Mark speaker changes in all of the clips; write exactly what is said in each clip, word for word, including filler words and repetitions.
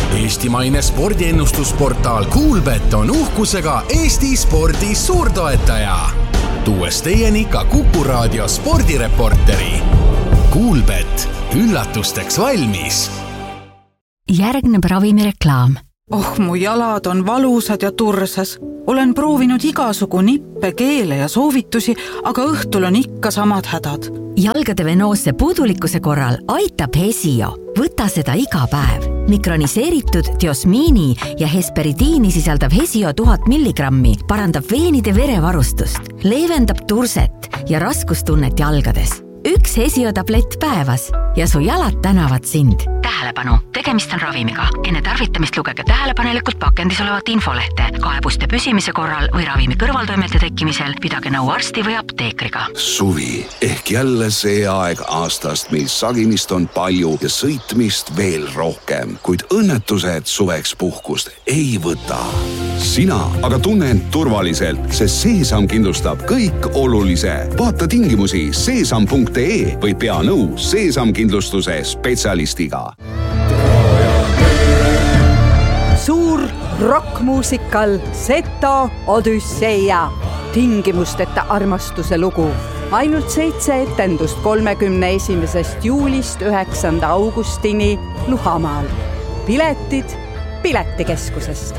Speaker 1: Eestimaine spordiennustusportaal Kuulbet on uhkusega Eesti spordi suurtoetaja. Tuues teieni ka Kuku Raadio spordireporteri. Kuulbet, üllatusteks valmis.
Speaker 2: Järgneb ravimireklaam.
Speaker 3: Oh, mu jalad on valusad ja tursas. Olen proovinud igasugu nippe, keele ja soovitusi, aga õhtul on ikka samad hädad.
Speaker 2: Jalgade venoosse puudulikkuse korral aitab Hesio. Võta seda iga päev. Mikroniseeritud diosmiini ja hesperidiini sisaldav Hesio tuhat milligrammi parandab veenide verevarustust, leevendab turset ja raskustunnet jalgades. Üks Hesio tablett päevas ja su jalad tänavad sind. Tähelepanu, tegemist on ravimiga. Enne tarvitamist lugege tähelepanelikult pakendis olevat infolehte. Kaebuste püsimise korral või ravimi kõrvaltoimete tekkimisel pidage nõu arsti või apteekriga.
Speaker 4: Suvi ehk jälle see aeg aastast, mil sagimist on palju ja sõitmist veel rohkem, kuid õnnetused suveks puhkust ei võta. Sina aga tunne end turvaliselt, sest Seesam kindlustab kõik olulise. Vaata tingimusi seesam punkt ee või pea nõu Seesam kindlustuse spetsialistiga.
Speaker 5: Suur rockmuusikal Seto Odüsseia. Tingimusteta armastuse lugu. Ainult seitse etendust kolmekümne esimesest juulist üheksanda augustini Luhamaal. Piletid Piletikeskusest.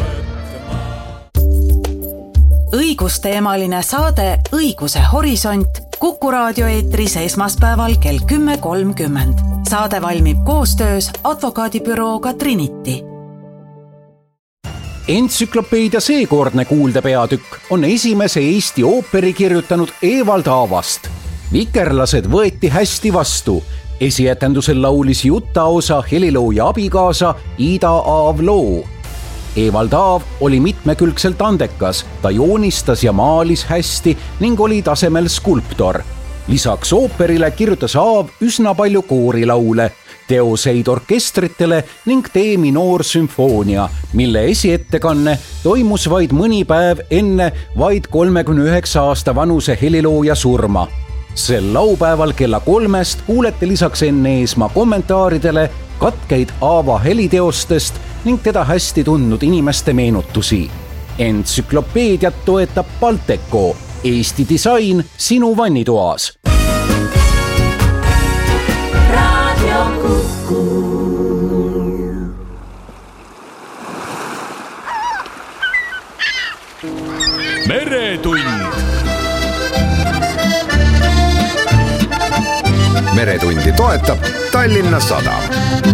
Speaker 3: Õigusteemaline saade Õiguse horisont Kuku Raadio eetris esmaspäeval kell kümme kolmkümmend. Saade valmib koostöös advokaadibürooga Trinity.
Speaker 6: Entsüklopeedia seekordne kuuldepeatükk on esimese Eesti ooperi kirjutanud Evald Aavast. Vikerlased võeti hästi vastu. Esietendusel laulis Jutaosa helilooja abikaasa Ida Aav loo. Evald Aav oli mitmekülgselt andekas, ta joonistas ja maalis hästi ning oli tasemel skulptor. Lisaks ooperile kirjutas Aav üsna palju koorilaule, teoseid orkestritele ning D-minoorsümfoonia, mille esiettekanne toimus vaid mõni päev enne vaid kolmekümne üheksa aasta vanuse helilooja surma. Sel laupäeval kella kolmest kuulete lisaks Enn Eesmaa kommentaaridele katkeid Aava heliteostest ning teda hästi tundnud inimeste meenutusi. Entsüklopeediat toetab Balteco, Eesti disain sinu vannitoas.
Speaker 7: Radio Kuku.
Speaker 1: Meretund.
Speaker 8: Meretundi toetab Tallinna Sadam.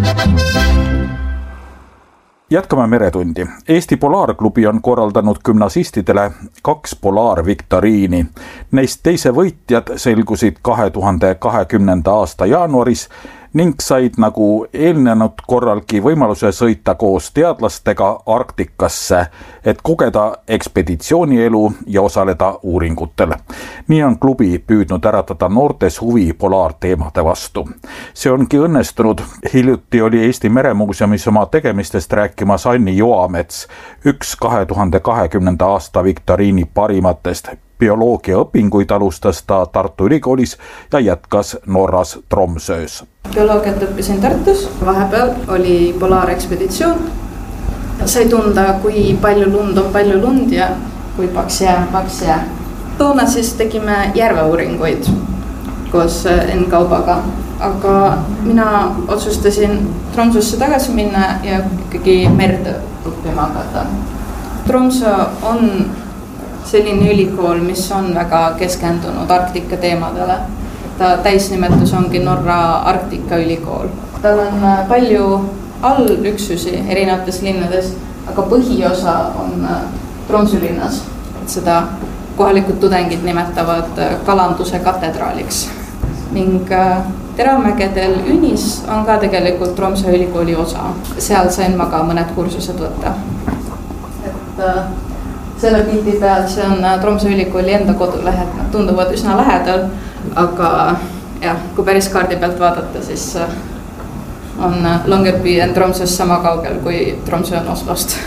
Speaker 9: Jätkame Meretundi. Eesti Polaarklubi on korraldanud gümnasistidele kaks polaarviktoriini. Neist teise võitjad selgusid kahe tuhande kahekümnenda aasta jaanuaris ning said nagu eelnenud korralgi võimaluse sõita koos teadlastega Arktikasse, et kogeda ekspeditsioonielu ja osaleda uuringutel. Nii on klubi püüdnud äratada noortes huvi polaarteemade vastu. See ongi õnnestunud. Hiljuti oli Eesti Meremuuseumis oma tegemistest rääkimas Anni Joamets, üks kahe tuhande kahekümnenda aasta viktoriini parimatest. Bioloogiaõpinguid alustas ta Tartu Ülikoolis ja jätkas Norras Tromsöös.
Speaker 10: Bioloogiat õppisin Tartus, vahepeal oli polaarekspeditsioon. Sai tunda, kui palju lund on palju lund ja kui paks jää, paks jää. Toona siis tegime järveuuringuid koos Enn Kaubaga, aga mina otsustasin Tromsösse tagasi minna ja ikkagi merd õppima hakata. Tromsö on selline ülikool, mis on väga keskendunud Arktika teemadele. Ta täisnimetus ongi Norra Arktika ülikool. Tal on palju allüksusi erinevates linnades, aga põhiosa on Tromsø linnas. Seda kohalikud tudengid nimetavad kalanduse katedraaliks. Ning Teramägedel Ünis on ka tegelikult Tromsø ülikooli osa. Seal sain ma ka mõned kursused võtta. Et selle pildi peal see on Tromsø ülikooli enda kodulehed, nad tunduvad üsna lähedal, aga jah, kui päris kaardi pealt vaadata, siis on Longyearbyen ja Tromsøs sama kaugel kui Tromsø on Oslost.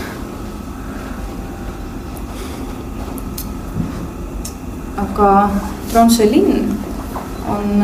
Speaker 10: Aga Tromsø linn on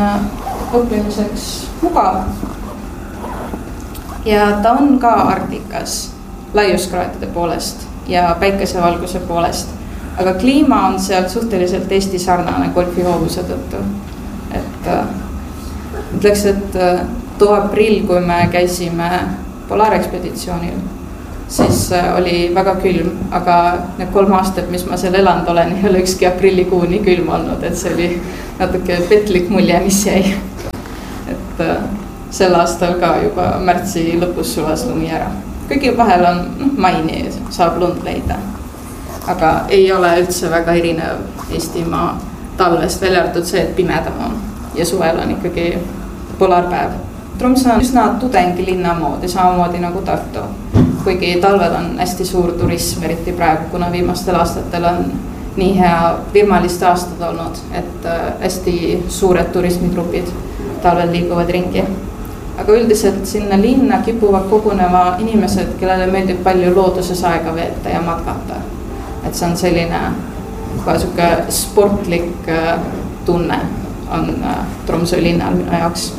Speaker 10: õppimiseks mugav ja ta on ka Arktikas. laiuskraadide poolest ja päikesevalguse poolest. Aga kliima on seal suhteliselt Eesti sarnane golfihoovuse tõttu. Et ütleks, et too aprill, kui me käisime polaarekspeditsioonil, siis oli väga külm, aga need kolm aastat, mis ma seal elanud olen, ei ole ükski aprillikuu nii külm olnud, et see oli natuke petlik mulje, mis jäi. Et sel aastal ka juba märtsi lõpus sulas lumi ära. Kõigi vahel on no, maini, saab lund leida. Aga ei ole üldse väga erinev Eestimaa talvest, välja arvatud see, et pimedam on ja suvel on ikkagi polaarpäev. Tromsø on üsna tudengilinna moodi, samamoodi nagu Tartu. Kuigi talvel on hästi suur turism, eriti praegu, kuna viimastel aastatel on nii hea virmaliste aastad olnud, et hästi suured turismigrupid talvel liiguvad ringi. Aga üldiselt sinna linna kipuvad kogunema inimesed, kellele meeldib palju looduses aega veeta ja matkata. Et see on selline ka sportlik tunne on Tromsø linnal minu jaoks.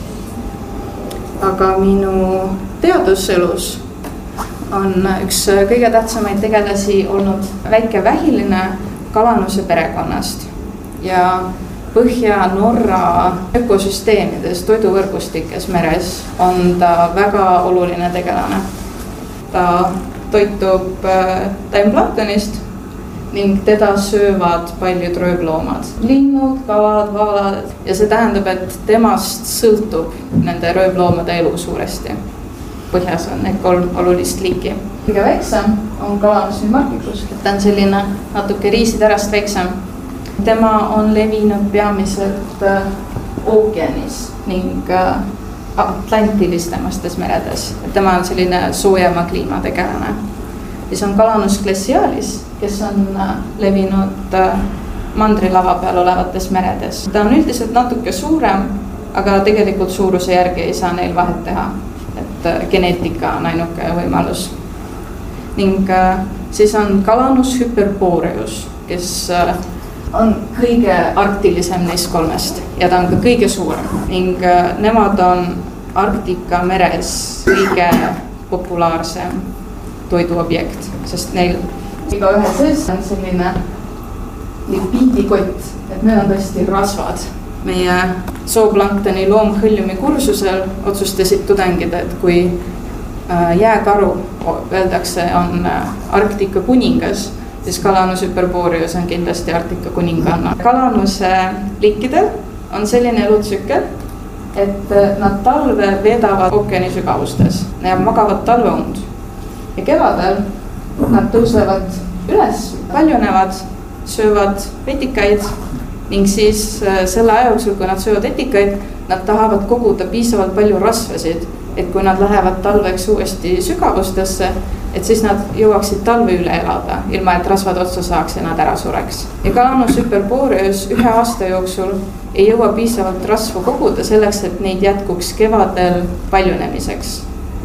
Speaker 10: Aga minu teaduselus on üks kõige tähtsamaid tegelasi olnud väike vähiline kalanuse perekonnast ja Põhja-Norra ökosüsteemides, toiduvõrgustikes meres on ta väga oluline tegelane. Ta toitub taimplanktonist ning teda söövad paljud röövloomad, linnud, kalad, vaalad ja see tähendab, et temast sõltub nende röövloomade elu suuresti. Põhjas on need kolm olulist liiki. Kõige väiksem on kalanus markikus, ta on selline natuke riisiterast väiksem. Tema on levinud peamiselt ookeanis ning atlantilistemastes meredes. Tema on selline soojema kliima tegelane. Siis on kalanus glacialis, kes on levinud mandrilava peal olevates meredes. Ta on üldiselt natuke suurem, aga tegelikult suuruse järgi ei saa neil vahet teha. Et geneetika on ainuke võimalus. Ning siis on kalanus hyperboreus, kes on kõige arktilisem neist kolmest ja ta on ka kõige suurem. Ning nemad on Arktika meres kõige populaarsem toiduobjekt, sest neil iga ühe sees on selline lipiidikott, et need on tõesti rasvad. Meie zooplanktoni loomhõljumi kursusel otsustasid tudengid, et kui jääkaru, öeldakse, on Arktika kuningas, siis kalanus hyperboreus on kindlasti Arktika kuninganna. Kalanuse liikidel on selline elutsükkel, et nad talve veedavad ookeani sügavustes ja magavad talveund. Ja kevadel nad tõusevad üles, paljunevad, söövad vetikaid ning siis selle aja jooksul, kui nad söövad vetikaid, nad tahavad koguda piisavalt palju rasvasid, et kui nad lähevad talveks uuesti sügavustesse, et siis nad jõuaksid talve üle elada, ilma et rasvad otsa saaks ja nad ära sureks. Ja kalanus hyperboreus ühe aasta jooksul ei jõua piisavalt rasvu koguda selleks, et neid jätkuks kevadel paljunemiseks.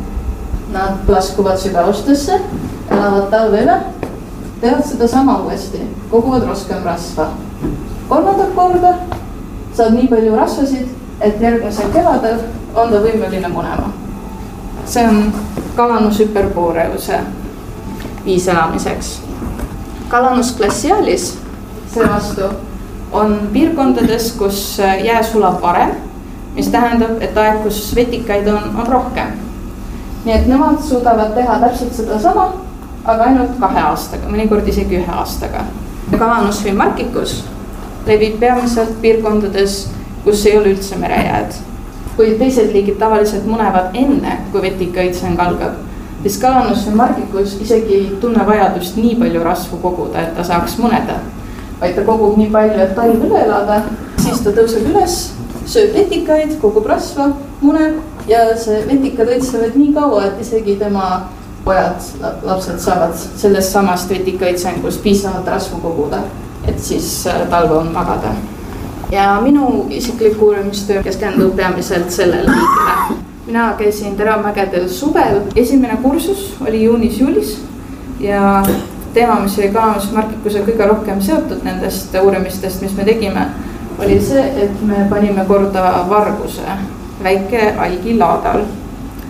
Speaker 10: Nad laskuvad sügavustesse, elavad talve üle, teevad seda sama uuesti, koguvad rohkem rasva. Kolmandat korda saab nii palju rasvasid, et järgmisel kevadel on ta võimeline munema. See on kalanus hyperboreuse viis elamiseks. Kalanus glacialis seevastu on piirkondades, kus jää sulab varem, mis tähendab, et aeg, kus vetikaid on, on rohkem. Nii et nemad suudavad teha täpselt seda sama, aga ainult kahe aastaga, mõnikord isegi ühe aastaga. Kalanus markikus levib peamiselt piirkondades, kus ei ole üldse merejääd. Kui teised liigid tavaliselt munevad enne, kui vetikaõitseng algab, siis kalanus markikus isegi ei tunne vajadust nii palju rasvu koguda, et ta saaks muneda. Vaid ta kogub nii palju, et talv üle elada, siis ta tõuseb üles, sööb vetikaid, kogub rasva, muneb ja see vetikad õitsevad nii kaua, et isegi tema pojad, lapsed saavad sellest samast vetikaõitsengust piisavalt rasvu koguda, et siis talve on magada. Ja minu isiklik uurimistöö keskendub peamiselt sellele liigile. Mina käisin Teramägedel suvel. Esimene kursus oli juunis-juulis ja teema, mis oli kalanusmarkikuse kõige rohkem seotud nendest uurimistest, mis me tegime, oli see, et me panime korda varguse väike algi laadal.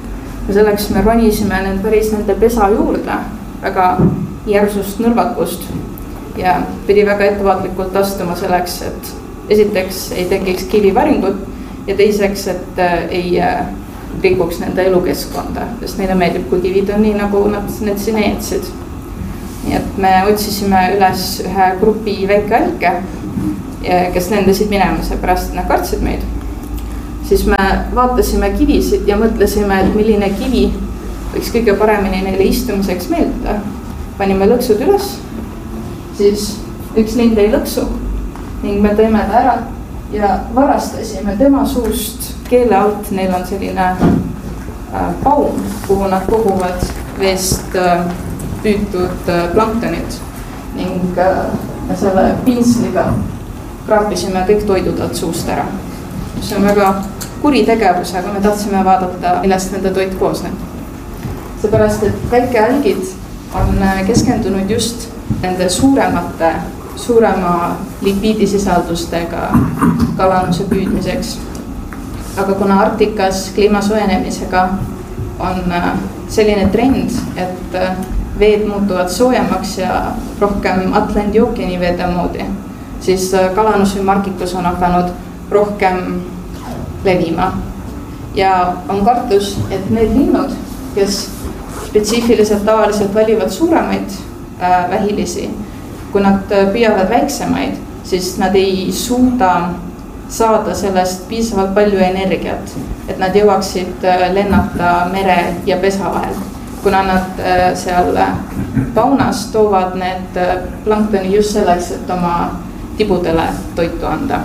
Speaker 10: ja selleks me ronisime need päris nende pesa juurde väga järsust nõrvakust ja pidi väga ettevaatlikult astuma selleks, et esiteks ei tekiks kivivaringut ja teiseks, et ei rikuks nende elukeskkonda, sest neile meeldib, kui kivid on nii, nagu nad need siin eetsid. Nii et me otsisime üles ühe grupi väikealke, kes lendasid minema, seepärast nad kartsid meid. Siis me vaatasime kivisid ja mõtlesime, et milline kivi võiks kõige paremini neile istumiseks meeldida. Panime lõksud üles, siis üks lind ei lõksu ning me tõime ta ära ja varastasime tema suust keele alt. Neil on selline paum, kuhu nad koguvad veest püütud planktonit ning me selle pintsliga kraapisime kõik toidud alt suust ära. See on väga kuri tegevus, aga me tahtsime vaadata, millest nende toit koosneb. Seepärast, et väikealgid on keskendunud just nende suuremate, suurema lipiidisisaldustega kalanuse püüdmiseks. Aga kuna Arktikas kliima soojenemisega on selline trend, et veed muutuvad soojemaks ja rohkem Atlandi ookeani veede moodi, siis kalanus või markikus on hakanud rohkem levima. Ja on kartus, et need linnud, kes spetsiifiliselt tavaliselt valivad suuremaid äh, vähilisi, kui nad püüavad väiksemaid, siis nad ei suuda saada sellest piisavalt palju energiat, et nad jõuaksid lennata mere ja pesa vahel. Kuna nad seal paunas toovad need planktoni just selleks, et oma tibudele toitu anda.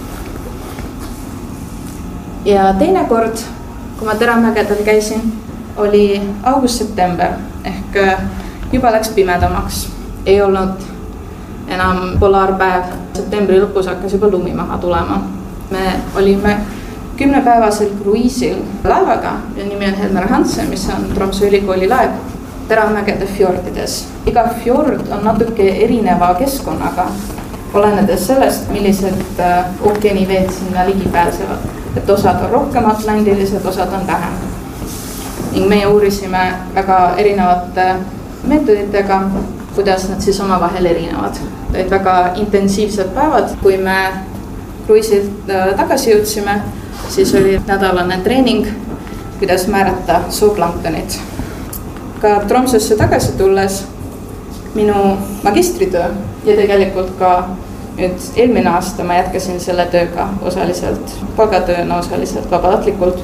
Speaker 10: Ja teine kord, kui ma Teramägedel käisin, oli august-september ehk juba läks pimedamaks. Ei olnud enam polaarpäev. Septembri lõpus hakkas juba lumi maha tulema. Me olime kümnepäevasel kruiisil laevaga ja nimi on Helmer Hansen, mis on Tromsø ülikooli laev Teramägede fjordides. Iga fjord on natuke erineva keskkonnaga, olenedes sellest, millised ookeaniveed sinna ligi pääsevad. Et osad on rohkem atlandilised, osad on vähem. Ning meie uurisime väga erinevate meetoditega, kuidas nad siis oma vahel erinevad. Olid väga intensiivsed päevad, kui me kruiisilt tagasi jõudsime, siis oli nädalane treening, kuidas määrata zooplanktonit. Ka Tromsøsse tagasi tulles minu magistritöö ja tegelikult ka nüüd eelmine aasta ma jätkasin selle tööga osaliselt, palgatööna osaliselt vabatahtlikult,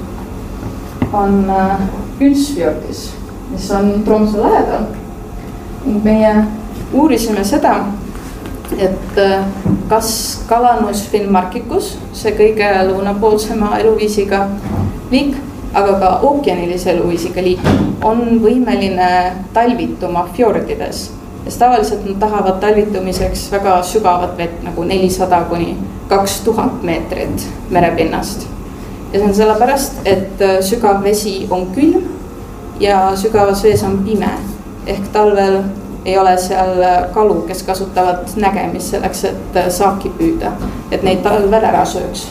Speaker 10: on Gylsfjordis, mis on Tromsø lähedal. Meie uurisime seda, et kas kalanus Finnmarkikus, see kõige lõunapoolsema eluviisiga liik, aga ka ookeanilise eluviisiga liik, on võimeline talvituma fjordides. Sest tavaliselt nad tahavad talvitumiseks väga sügavat vett, nagu nelisada kuni kaks tuhat meetrit merepinnast. Ja see on sellepärast, et sügav vesi on külm ja sügavas vees on pime. Ehk talvel ei ole seal kalu, kes kasutavad nägemist selleks, et saaki püüda, et neid talvel ära sööks.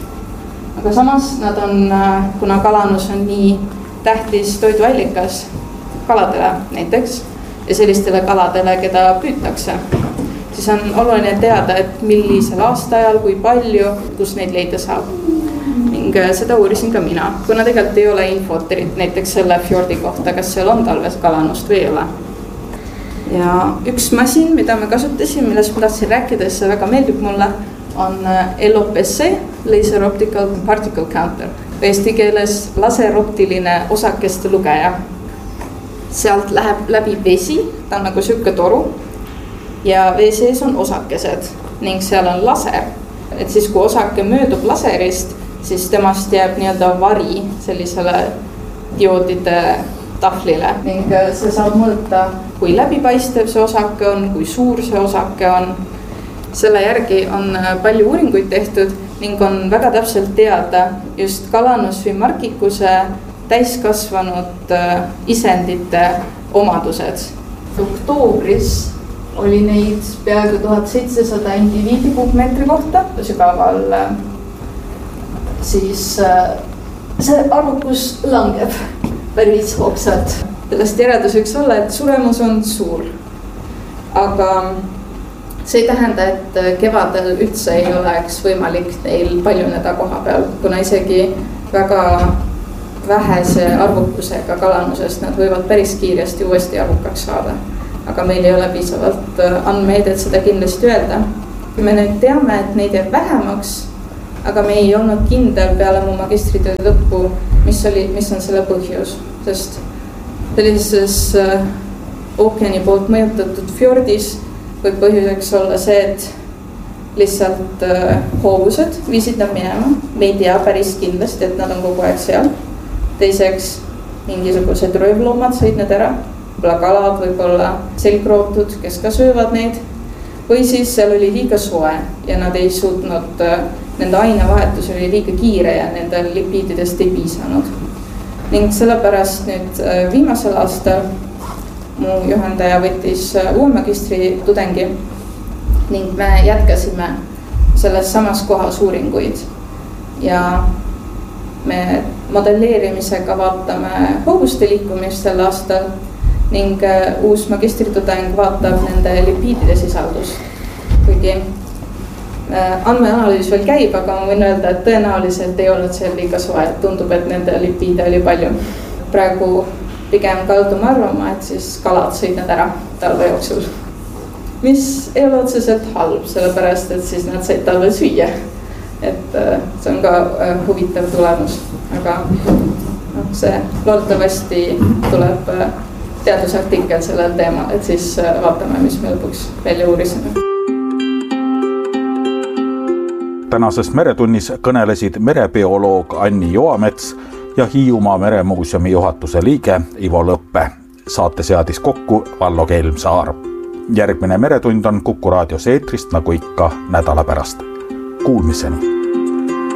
Speaker 10: Aga samas nad on, kuna kalanus on nii tähtis toiduallikas kaladele näiteks ja sellistele kaladele, keda püütakse, siis on oluline teada, et millisel aastaajal, kui palju, kus neid leida saab. Ning seda uurisin ka mina, kuna tegelikult ei ole infot näiteks selle fjordi kohta, kas seal on talves kalanust või ei ole. Ja üks masin, mida me kasutasime, millest ma tahtsin rääkida, see väga meeldib mulle, on L O P C, Laser Optical Particle Counter. Eesti keeles laseroptiline osakeste lugeja. Sealt läheb läbi vesi, ta on nagu sükke toru ja vee sees on osakesed ning seal on laser. Et siis kui osake möödub laserist, siis temast jääb nii-öelda vari sellisele dioodide tahvlile ning see saab mõõta, kui läbipaistev see osake on, kui suur see osake on. Selle järgi on palju uuringuid tehtud ning on väga täpselt teada just kalanus või markikuse täiskasvanud isendite omadused. Oktoobris oli neid peaaegu tuhat seitsesada indiviidi kuupmeetri kohta sügaval, siis see arvukus langeb päris hoksad. Sellest järeldus võiks olla, et suremus on suur. Aga see ei tähenda, et kevadel üldse ei oleks võimalik neil paljuneda koha peal, kuna isegi väga vähese arvukusega kalanusest nad võivad päris kiiresti uuesti arvukaks saada. Aga meil ei ole piisavalt andmeid, et seda kindlasti öelda. Me nüüd teame, et neid jääb vähemaks, aga me ei olnud kindel peale mu magistritöö lõppu, mis, oli, mis on selle põhjus, sest sellises ookeani poolt mõjutatud fjordis võib põhjuseks olla see, et lihtsalt hoovused viisid nad minema. Me ei tea päris kindlasti, et nad on kogu aeg seal. Teiseks, mingisugused röövloomad sõid need ära. Võib-olla kalad, võib-olla selgrootud, kes ka söövad neid. Või siis seal oli liiga soe ja nad ei suutnud, nende ainevahetus oli liiga kiire ja nende lipiididest ei piisanud. Ning sellepärast nüüd viimasel aastal mu juhendaja võttis uue magistri tudengi ning me jätkasime selles samas kohas uuringuid ja me modelleerimisega vaatame hoovuste liikumist sel aastal ning uus magistritudeng vaatab nende lipiidide sisaldust. Kuigi andmeanalüüs veel käib, aga ma võin öelda, et tõenäoliselt ei olnud seal liiga soe. Tundub, et nende lipiide oli palju. Praegu pigem kaldume arvama, et siis kalad sõid nad ära talve jooksul. Mis ei ole otseselt halb, sellepärast, et siis nad said talve süüa. Et see on ka huvitav tulemus, aga see loodetavasti tuleb teadusartikkel sellel teemal, et siis vaatame, mis me lõpuks välja uurisime.
Speaker 9: Tänases Meretunnis kõnelesid merebioloog Anni Joamets ja Hiiumaa meremuuseumi juhatuse liige Ivo Lõppe. Saate seadis kokku Vallo Kelmsaar. Järgmine Meretund on Kuku raadios eetrist nagu ikka nädala pärast. Kuulmiseni!